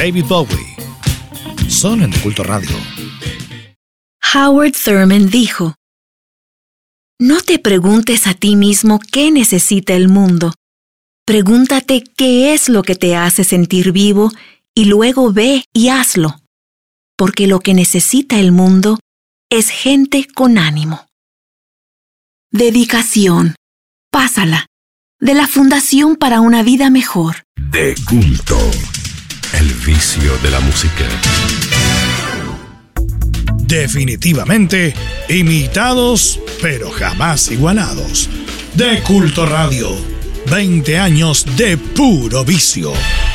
David Bowie. Solo en De Culto Radio. Howard Thurman dijo: no te preguntes a ti mismo qué necesita el mundo. Pregúntate qué es lo que te hace sentir vivo y luego ve y hazlo. Porque lo que necesita el mundo es gente con ánimo. Dedicación. Pásala. De la Fundación para una Vida Mejor. De Culto. El vicio de la música. Definitivamente imitados, pero jamás igualados. De Culto Radio. 20 años de puro vicio.